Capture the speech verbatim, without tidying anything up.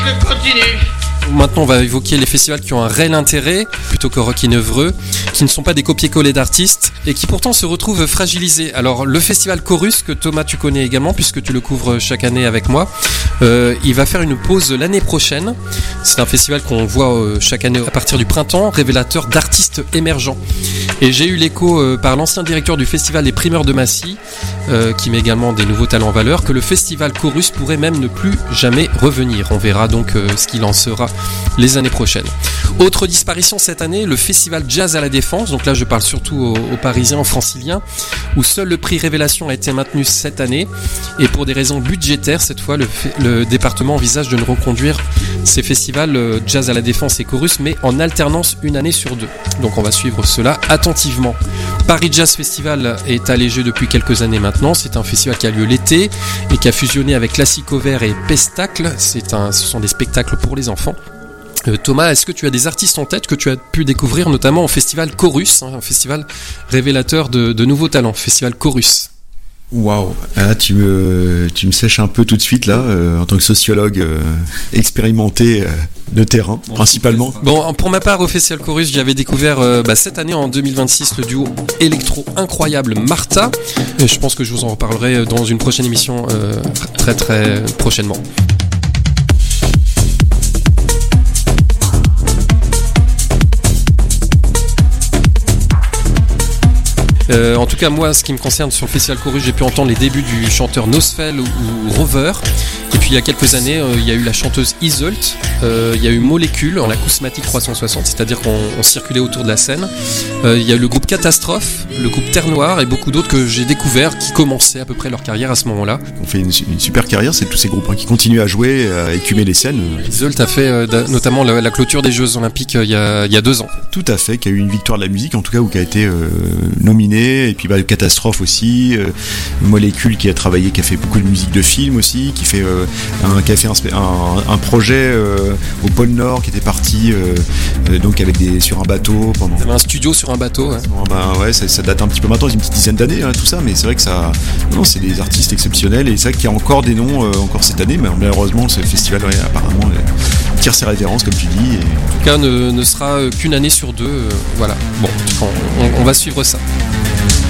Je continue. Maintenant, on va évoquer les festivals qui ont un réel intérêt, plutôt que rock inevreux, qui ne sont pas des copier-coller d'artistes et qui pourtant se retrouvent fragilisés. Alors, le festival Chorus, que Thomas tu connais également, puisque tu le couvres chaque année avec moi, euh, il va faire une pause l'année prochaine. C'est un festival qu'on voit euh, chaque année à partir du printemps, révélateur d'artistes émergents. Et j'ai eu l'écho euh, par l'ancien directeur du festival Les Primeurs de Massy, euh, qui met également des nouveaux talents en valeur, que le festival Chorus pourrait même ne plus jamais revenir. On verra donc euh, ce qu'il en sera les années prochaines. Autre disparition cette année, le festival Jazz à la Défense. Donc là, je parle surtout aux, aux Parisiens, aux Franciliens, où seul le prix Révélation a été maintenu cette année. Et pour des raisons budgétaires, cette fois, le, le département envisage de ne reconduire ces festivals euh, Jazz à la Défense et Chorus, mais en alternance une année sur deux. Donc on va suivre cela attentivement. Paris Jazz Festival est allégé depuis quelques années maintenant. C'est un festival qui a lieu l'été et qui a fusionné avec Classico Vert et Pestacle. C'est un, ce sont des spectacles pour les enfants. Euh, Thomas, est-ce que tu as des artistes en tête que tu as pu découvrir notamment au festival Chorus, hein, un festival révélateur de, de nouveaux talents, festival Chorus? Waouh, ah, tu me tu me sèches un peu tout de suite là, euh, en tant que sociologue euh, expérimenté euh, de terrain principalement. Bon, pour ma part au festival Chorus, j'avais découvert euh, bah, cette année en deux mille vingt-six le duo électro incroyable Martha. Et je pense que je vous en reparlerai dans une prochaine émission euh, très très prochainement. Euh, en tout cas, moi, ce qui me concerne sur le festival Chorus, j'ai pu entendre les débuts du chanteur Nosfell ou, ou Rover. Et puis il y a quelques années, euh, il y a eu la chanteuse Iseult, euh, il y a eu Molécule en acousmatique trois cent soixante, c'est-à-dire qu'on on circulait autour de la scène. Euh, il y a eu le groupe Catastrophe, le groupe Terre Noire et beaucoup d'autres que j'ai découverts qui commençaient à peu près leur carrière à ce moment-là. On fait une, une super carrière, c'est tous ces groupes hein, qui continuent à jouer, à écumer les scènes. Iseult a fait euh, notamment la, la clôture des Jeux Olympiques euh, il, y a, il y a deux ans. Tout à fait, qui a eu une victoire de la musique en tout cas, ou qui a été euh, nominé. Et puis bah, Catastrophe aussi, euh, Molécule qui a travaillé, qui a fait beaucoup de musique de film aussi, qui fait euh, un, qui a fait un, un, un projet euh, au pôle Nord, qui était parti euh, euh, donc avec des sur un bateau pendant. Il y avait un studio sur un bateau. Ouais, bon, bah, ouais ça, ça date un petit peu maintenant, une petite dizaine d'années hein, tout ça, mais c'est vrai que ça, non, c'est des artistes exceptionnels et c'est vrai qu'il y a encore des noms euh, encore cette année, mais malheureusement ce festival ouais, apparemment euh, tire ses références comme tu dis. Et... En tout cas, ne, ne sera qu'une année sur deux. Euh, voilà. Bon, on, on, on va suivre ça.